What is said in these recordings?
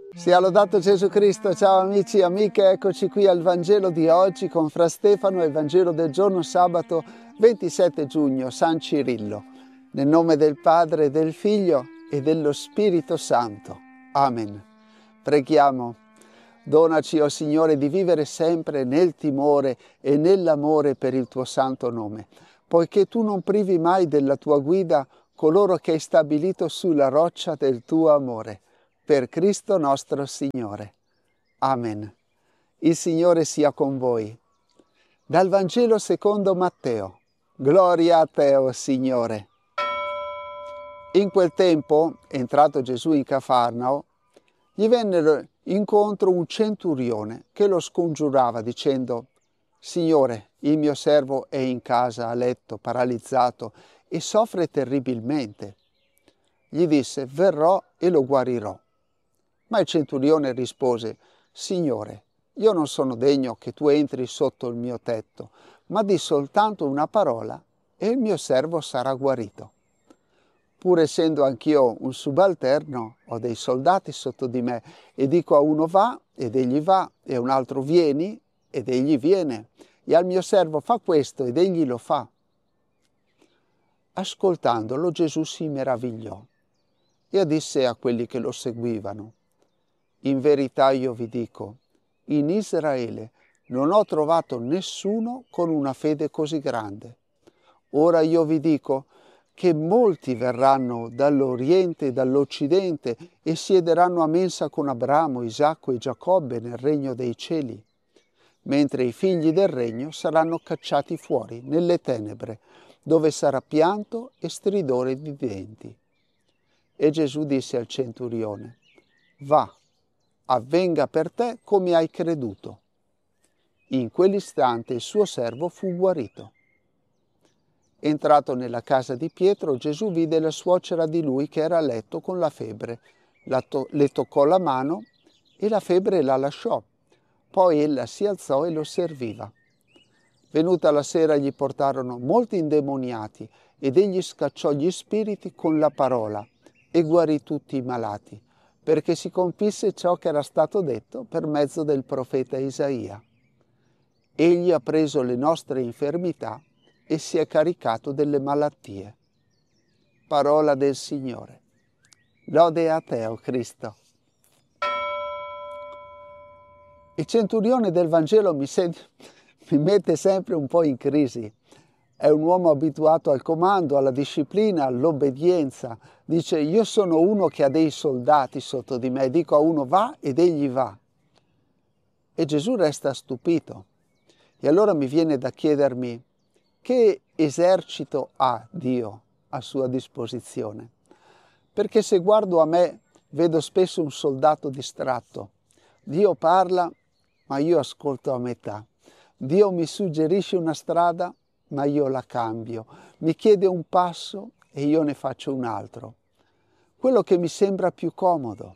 Sia lodato Gesù Cristo, ciao amici e amiche, eccoci qui al Vangelo di oggi con Fra Stefano e il Vangelo del giorno sabato 27 giugno, San Cirillo. Nel nome del Padre, del Figlio e dello Spirito Santo. Amen. Preghiamo. Donaci, o Signore, di vivere sempre nel timore e nell'amore per il tuo santo nome, poiché tu non privi mai della tua guida coloro che hai stabilito sulla roccia del tuo amore. Per Cristo nostro Signore. Amen. Il Signore sia con voi. Dal Vangelo secondo Matteo. Gloria a te, o Signore. In quel tempo, entrato Gesù in Cafarnao, gli vennero incontro un centurione che lo scongiurava dicendo: Signore, il mio servo è in casa a letto, paralizzato, e soffre terribilmente. Gli disse: verrò e lo guarirò. Ma il centurione rispose: Signore, io non sono degno che tu entri sotto il mio tetto, ma di soltanto una parola e il mio servo sarà guarito. Pur essendo anch'io un subalterno, ho dei soldati sotto di me e dico a uno va ed egli va, e a un altro vieni ed egli viene, e al mio servo fa questo ed egli lo fa. Ascoltandolo Gesù si meravigliò e disse a quelli che lo seguivano: in verità io vi dico, in Israele non ho trovato nessuno con una fede così grande. Ora io vi dico che molti verranno dall'Oriente e dall'Occidente e siederanno a mensa con Abramo, Isacco e Giacobbe nel regno dei cieli, mentre i figli del regno saranno cacciati fuori nelle tenebre, dove sarà pianto e stridore di denti. E Gesù disse al centurione: va, avvenga per te come hai creduto. In quell'istante il suo servo fu guarito. Entrato nella casa di Pietro, Gesù vide la suocera di lui che era a letto con la febbre. Le toccò la mano e la febbre la lasciò. Poi ella si alzò e lo serviva. Venuta la sera gli portarono molti indemoniati ed egli scacciò gli spiriti con la parola e guarì tutti i malati, perché si compisse ciò che era stato detto per mezzo del profeta Isaia. Egli ha preso le nostre infermità e si è caricato delle malattie. Parola del Signore. Lode a te, o Cristo. Il centurione del Vangelo mi mette sempre un po' in crisi. È un uomo abituato al comando, alla disciplina, all'obbedienza. Dice: io sono uno che ha dei soldati sotto di me, dico a uno va ed egli va. E Gesù resta stupito. E allora mi viene da chiedermi: che esercito ha Dio a sua disposizione? Perché se guardo a me vedo spesso un soldato distratto. Dio parla, ma io ascolto a metà. Dio mi suggerisce una strada, ma io la cambio. Mi chiede un passo e io ne faccio un altro. Quello che mi sembra più comodo.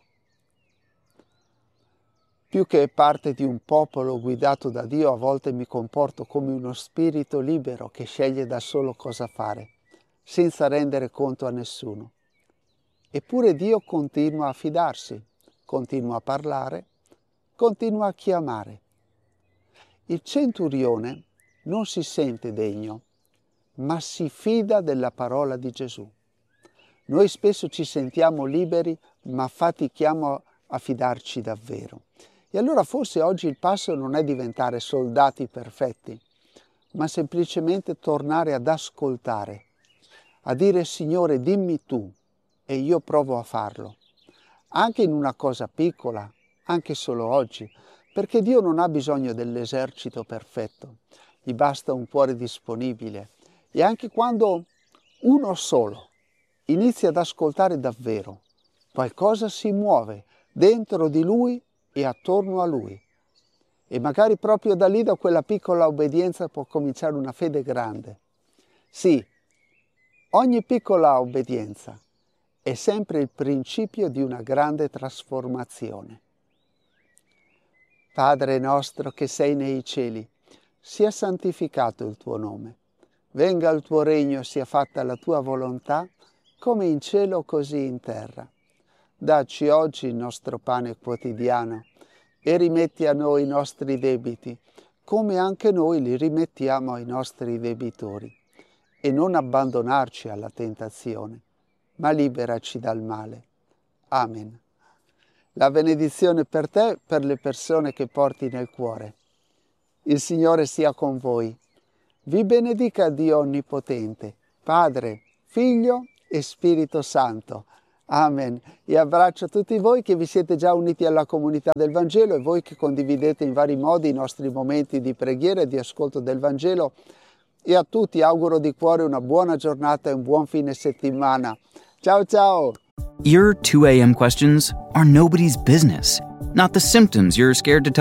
Più che parte di un popolo guidato da Dio, a volte mi comporto come uno spirito libero che sceglie da solo cosa fare, senza rendere conto a nessuno. Eppure Dio continua a fidarsi, continua a parlare, continua a chiamare. Il centurione non si sente degno, ma si fida della parola di Gesù. Noi spesso ci sentiamo liberi, ma fatichiamo a fidarci davvero. E allora forse oggi il passo non è diventare soldati perfetti, ma semplicemente tornare ad ascoltare, a dire: Signore, dimmi tu, e io provo a farlo. Anche in una cosa piccola, anche solo oggi, perché Dio non ha bisogno dell'esercito perfetto, gli basta un cuore disponibile. E anche quando uno solo inizia ad ascoltare davvero, qualcosa si muove dentro di lui e attorno a lui. E magari proprio da lì, da quella piccola obbedienza, può cominciare una fede grande. Sì, ogni piccola obbedienza è sempre il principio di una grande trasformazione. Padre nostro che sei nei cieli, sia santificato il tuo nome. Venga il tuo regno, sia fatta la tua volontà, come in cielo così in terra. Dacci oggi il nostro pane quotidiano e rimetti a noi i nostri debiti, come anche noi li rimettiamo ai nostri debitori. E non abbandonarci alla tentazione, ma liberaci dal male. Amen. La benedizione per te, per le persone che porti nel cuore. Il Signore sia con voi. Vi benedica Dio Onnipotente, Padre, Figlio e Spirito Santo. Amen. E abbraccio tutti voi che vi siete già uniti alla comunità del Vangelo e voi che condividete in vari modi i nostri momenti di preghiera e di ascolto del Vangelo. E a tutti auguro di cuore una buona giornata e un buon fine settimana. Ciao ciao! Your 2 a.m. questions are nobody's business, not the symptoms you're scared to tell